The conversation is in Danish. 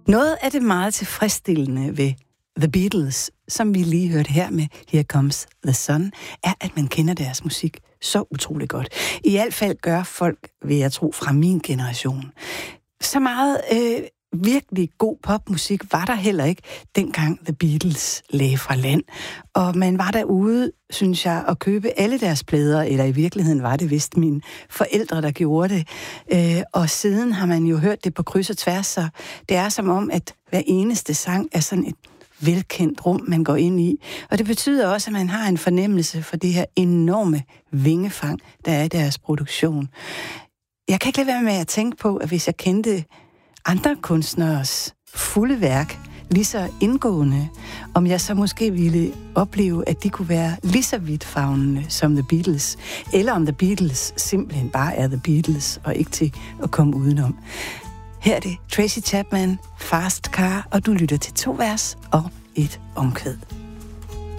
Noget af det meget tilfredsstillende ved The Beatles, som vi lige hørte her med Here Comes the Sun, er, at man kender deres musik så utroligt godt. I hvert fald gør folk, vil jeg tro, fra min generation. Så meget virkelig god popmusik var der heller ikke, dengang The Beatles lagde fra land. Og man var derude, synes jeg, at købe alle deres plader, eller i virkeligheden var det vist mine forældre, der gjorde det. Og siden har man jo hørt det på kryds og tværs, så det er som om, at hver eneste sang er sådan et velkendt rum, man går ind i. Og det betyder også, at man har en fornemmelse for det her enorme vingefang, der er i deres produktion. Jeg kan ikke lade være med at tænke på, at hvis jeg kendte andre kunstneres fulde værk lige så indgående, om jeg så måske ville opleve, at de kunne være lige så vidtfavnende som The Beatles, eller om The Beatles simpelthen bare er The Beatles, og ikke til at komme udenom. Her er det Tracy Chapman, Fast Car, og du lytter til 2 vers og et omkvæd.